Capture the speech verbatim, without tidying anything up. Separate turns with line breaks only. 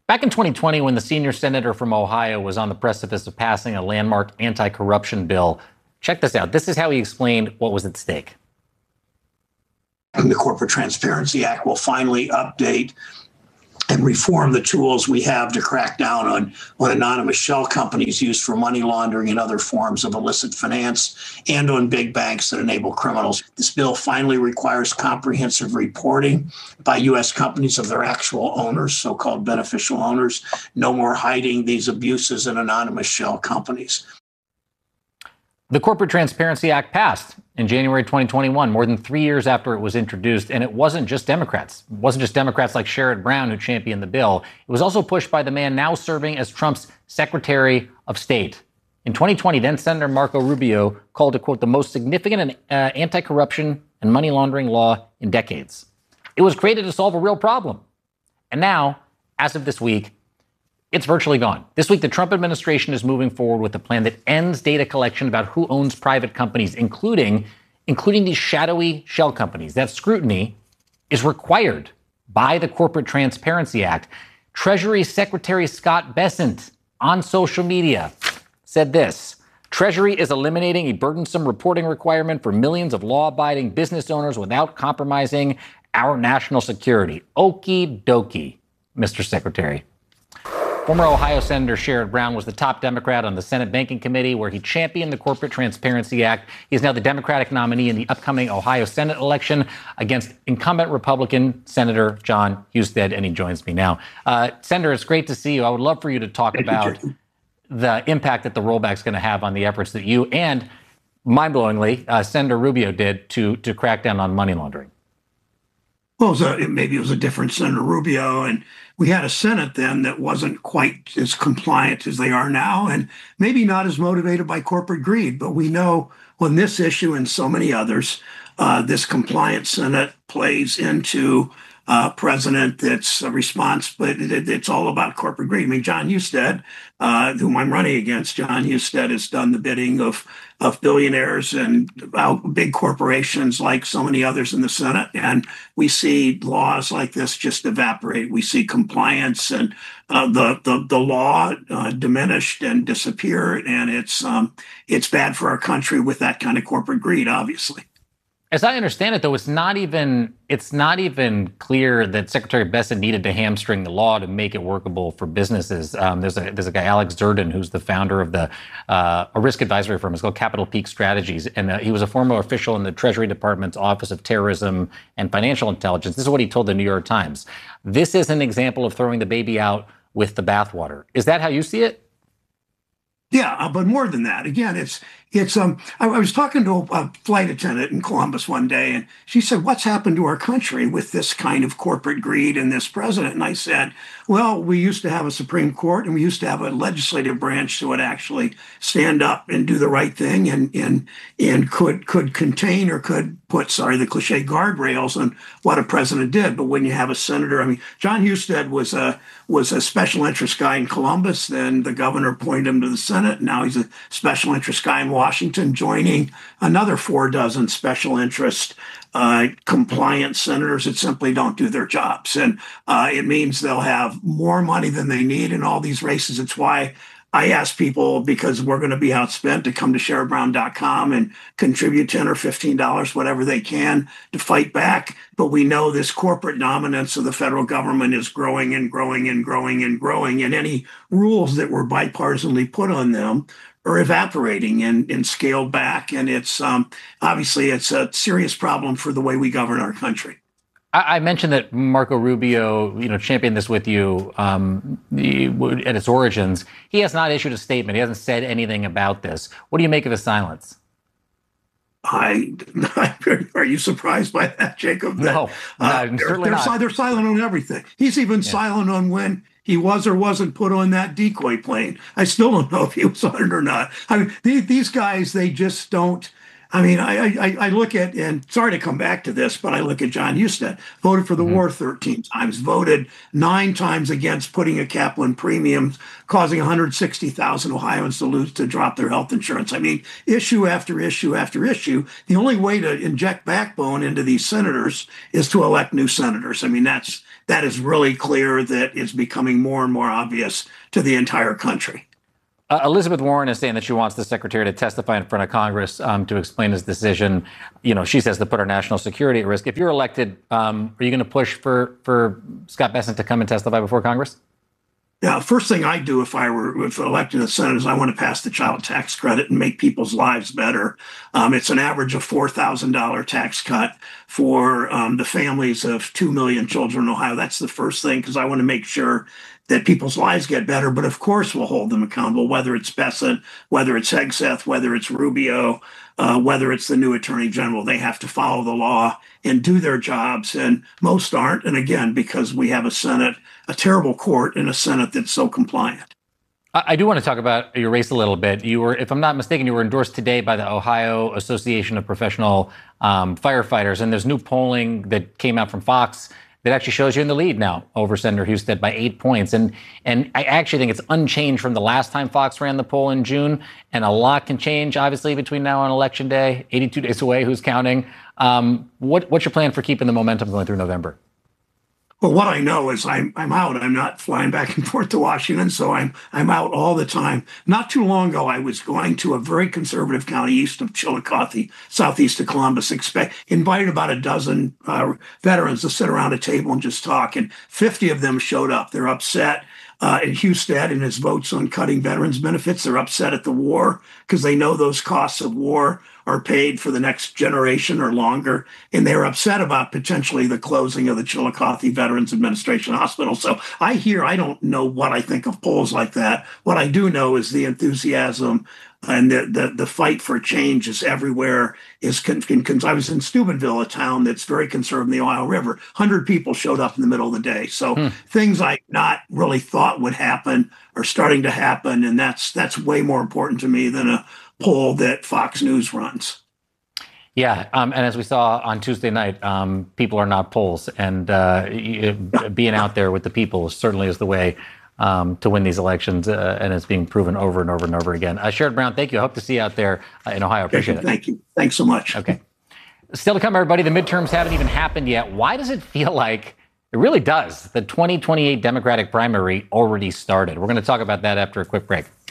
Back in twenty twenty, when the senior senator from Ohio was on the precipice of passing a landmark anti-corruption bill, check this out. This is how he explained what was at stake.
The Corporate Transparency Act will finally update and reform the tools we have to crack down on on anonymous shell companies used for money laundering and other forms of illicit finance, and on big banks that enable criminals. This bill finally requires comprehensive reporting by U S companies of their actual owners, so-called beneficial owners. No more hiding these abuses in anonymous shell companies.
The Corporate Transparency Act passed in January twenty twenty-one, more than three years after it was introduced. And it wasn't just Democrats. It wasn't just Democrats like Sherrod Brown who championed the bill. It was also pushed by the man now serving as Trump's Secretary of State. In twenty twenty, then Senator Marco Rubio called it, quote, the most significant uh, anti-corruption and money laundering law in decades. It was created to solve a real problem. And now, as of this week, it's virtually gone. This week, the Trump administration is moving forward with a plan that ends data collection about who owns private companies, including, including these shadowy shell companies. That scrutiny is required by the Corporate Transparency Act. Treasury Secretary Scott Bessent on social media said this: Treasury is eliminating a burdensome reporting requirement for millions of law-abiding business owners without compromising our national security. Okie dokie, Mister Secretary. Former Ohio Senator Sherrod Brown was the top Democrat on the Senate Banking Committee, where he championed the Corporate Transparency Act. He is now the Democratic nominee in the upcoming Ohio Senate election against incumbent Republican Senator Jon Husted, and he joins me now. Uh, Senator, it's great to see you. I would love for you to talk
Thank
about
you,
the impact that the rollback is going to have on the efforts that you and, mind-blowingly, uh, Senator Rubio did to, to crack down on money laundering.
Well, it was a, maybe it was a different Senator Rubio, and we had a Senate then that wasn't quite as compliant as they are now, and maybe not as motivated by corporate greed. But we know on this issue and so many others, uh, this compliant Senate plays into uh, president that's a response, but it, it's all about corporate greed. I mean, Jon Husted, uh, whom I'm running against, Jon Husted has done the bidding of of billionaires and uh, big corporations like so many others in the Senate. And we see laws like this just evaporate. We see compliance and uh, the, the the law uh, diminished and disappear. And it's um, it's bad for our country with that kind of corporate greed, obviously.
As I understand it, though, it's not even it's not even clear that Secretary Bessent needed to hamstring the law to make it workable for businesses. Um, there's a there's a guy, Alex Zerdin, who's the founder of the uh, a risk advisory firm. It's called Capital Peak Strategies, and uh, he was a former official in the Treasury Department's Office of Terrorism and Financial Intelligence. This is what he told the New York Times. This is an example of throwing the baby out with the bathwater. Is that how you see it?
Yeah, uh, but more than that. Again, it's it's. Um, I, I was talking to a, a flight attendant in Columbus one day, and she said, "What's happened to our country with this kind of corporate greed and this president?" And I said, "Well, we used to have a Supreme Court, and we used to have a legislative branch that would actually stand up and do the right thing, and and and could could contain or could put, sorry, the cliche guardrails on what a president did. But when you have a senator, I mean, Jon Husted was a was a special interest guy in Columbus. Then the governor appointed him to the Senate. Now he's a special interest guy in Washington, joining another four dozen special interest uh, compliant senators that simply don't do their jobs. And uh, it means they'll have more money than they need in all these races. It's why I ask people, because we're going to be outspent, to come to sherrod brown dot com and contribute ten or fifteen dollars, whatever they can, to fight back. But we know this corporate dominance of the federal government is growing and growing and growing and growing. And any rules that were bipartisanly put on them are evaporating and, and scaled back. And it's um, obviously it's a serious problem for the way we govern our country.
I mentioned that Marco Rubio, you know, championed this with you um, at its origins. He has not issued a statement. He hasn't said anything about this. What do you make of his silence?
I, are you surprised by that, Jacob? That,
no,
uh,
no
they're,
certainly
they're,
not.
They're silent on everything. He's even yeah. silent on when he was or wasn't put on that decoy plane. I still don't know if he was on it or not. I mean, these, these guys, they just don't. I mean, I, I I look at, and sorry to come back to this, but I look at John Husted, voted for the mm-hmm. war thirteen times, voted nine times against putting a cap on premiums, causing one hundred sixty thousand Ohioans to lose, to drop their health insurance. I mean, issue after issue after issue. The only way to inject backbone into these senators is to elect new senators. I mean, that's that is really clear. That is becoming more and more obvious to the entire country.
Uh, Elizabeth Warren is saying that she wants the secretary to testify in front of Congress um, to explain his decision. You know, she says to put our national security at risk. If you're elected, um, are you going to push for for Scott Bessent to come and testify before Congress?
Yeah, first thing I do if I were if elected to the Senate is I want to pass the child tax credit and make people's lives better. Um, it's an average of four thousand dollars tax cut for um, the families of two million children in Ohio. That's the first thing, because I want to make sure that people's lives get better. But of course, we'll hold them accountable, whether it's Bessent, whether it's Hegseth, whether it's Rubio, uh, whether it's the new attorney general. They have to follow the law and do their jobs. And most aren't. And again, because we have a Senate, a terrible court, and a Senate that's so compliant.
I do want to talk about your race a little bit. You were, if I'm not mistaken, you were endorsed today by the Ohio Association of Professional um, Firefighters. And there's new polling that came out from Fox that actually shows you in the lead now over Senator Husted by eight points. And and I actually think it's unchanged from the last time Fox ran the poll in June. And a lot can change, obviously, between now and Election Day, eighty-two days away. Who's counting? Um, what, what's your plan for keeping the momentum going through November?
Well, what I know is I'm I'm out. I'm not flying back and forth to Washington, so I'm I'm out all the time. Not too long ago, I was going to a very conservative county east of Chillicothe, southeast of Columbus. Expect invited about a dozen uh, veterans to sit around a table and just talk, and fifty of them showed up. They're upset uh, at Husted and his votes on cutting veterans benefits. They're upset at the war because they know those costs of war are paid for the next generation or longer. And they're upset about potentially the closing of the Chillicothe Veterans Administration Hospital. So I hear, I don't know what I think of polls like that. What I do know is the enthusiasm and the the, the fight for change is everywhere. Is con- con- I was in Steubenville, a town that's very conservative in the Ohio River. one hundred people showed up in the middle of the day. So hmm. things I not really thought would happen are starting to happen. And that's that's way more important to me than a poll that Fox News runs.
Yeah, um, and as we saw on Tuesday night, um, people are not polls, and uh, being out there with the people certainly is the way um, to win these elections, uh, and it's being proven over and over and over again. Uh, Sherrod Brown, thank you. I hope to see you out there uh, in Ohio. Appreciate
it. Thank you. Thanks so much.
Okay. Still to come, everybody. The midterms haven't even happened yet. Why does it feel like it really does? The twenty twenty-eight Democratic primary already started. We're going to talk about that after a quick break.